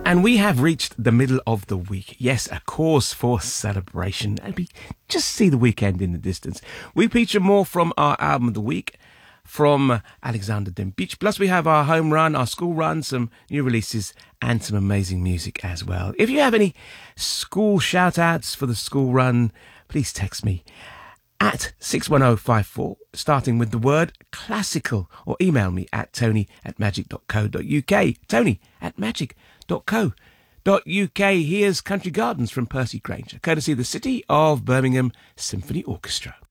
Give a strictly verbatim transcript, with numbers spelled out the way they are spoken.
And we have reached the middle of the week. Yes, a cause for celebration. And we just see the weekend in the distance. We feature more from our album of the week from Alexander Dembich. Plus we have our home run, our school run, some new releases and some amazing music as well. If you have any school shout outs for the school run, please text me at six one oh five four, starting with the word classical, or email me at tony at magic dot co dot uk. Tony at magic dot co dot uk. Here's Country Gardens from Percy Grainger, courtesy of the City of Birmingham Symphony Orchestra.